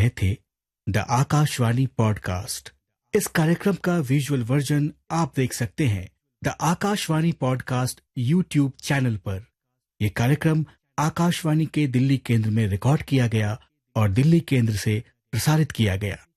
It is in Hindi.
रहे थे द आकाशवाणी पॉडकास्ट। इस कार्यक्रम का विजुअल वर्जन आप देख सकते हैं the Akashvani podcast YouTube channel पर। यह कार्यक्रम आकाशवाणी के दिल्ली केंद्र में रिकॉर्ड किया गया और दिल्ली केंद्र से प्रसारित किया गया।